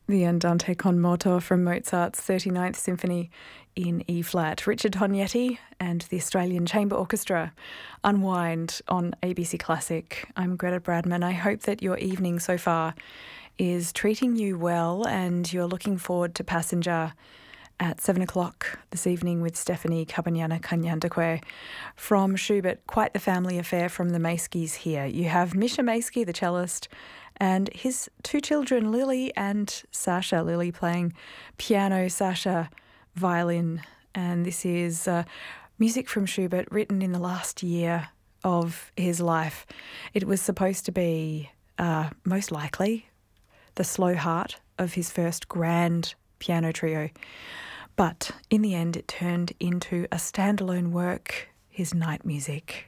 The Andante con moto from Mozart's 39th Symphony in E-flat. Richard Tognetti and the Australian Chamber Orchestra. Unwind on ABC Classic. I'm Greta Bradman. I hope that your evening so far is treating you well and you're looking forward to Passenger at 7 o'clock this evening with Stephanie Cabagnana Kanyandekwe from Schubert. Quite the family affair from the Maiskys here. You have Misha Maisky, the cellist, and his two children, Lily and Sasha. Lily playing piano, Sasha violin. And this is music from Schubert written in the last year of his life. It was supposed to be, most likely, the slow heart of his first grand piano trio. But in the end, it turned into a standalone work, his night music.